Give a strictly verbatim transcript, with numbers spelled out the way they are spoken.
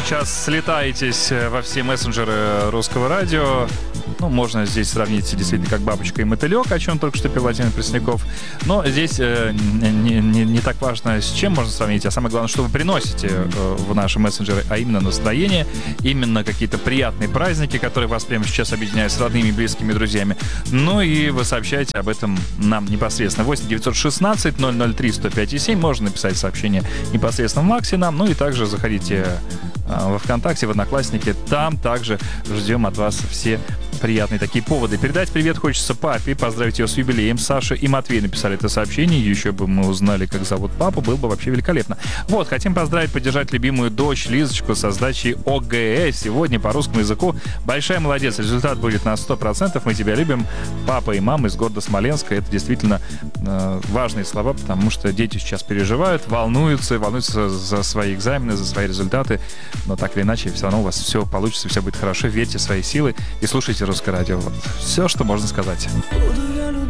сейчас слетаетесь во все мессенджеры русского радио, ну, можно здесь сравнить действительно как бабочка и мотылек, о чем только что пел Владимир Пресняков. Но здесь э, не, не, не так важно, с чем можно сравнить, а самое главное, что вы приносите э, в наши мессенджеры, а именно настроение, именно какие-то приятные праздники, которые вас прямо сейчас объединяют с родными, близкими, друзьями. Ну и вы сообщаете об этом нам непосредственно. восемь девятьсот шестнадцать ноль ноль три сто пять семь. Можно написать сообщение непосредственно в Максе нам. Ну и также заходите э, во ВКонтакте, в Одноклассники. Там также ждем от вас все приятные такие поводы. Передать привет хочется папе, поздравить ее с юбилеем. Саша и Матвей написали это сообщение. Еще бы мы узнали, как зовут папу, было бы вообще великолепно. Вот, хотим поздравить, поддержать любимую дочь Лизочку со сдачей ОГЭ сегодня по русскому языку. Большая молодец, результат будет на сто процентов. Мы тебя любим, папа и мама из города Смоленска. Это действительно э, важные слова, потому что дети сейчас переживают, волнуются, волнуются за свои экзамены, за свои результаты. Но так или иначе, все равно у вас все получится, все будет хорошо. Верьте в свои силы и слушайте Русское радио. Вот все, что можно сказать.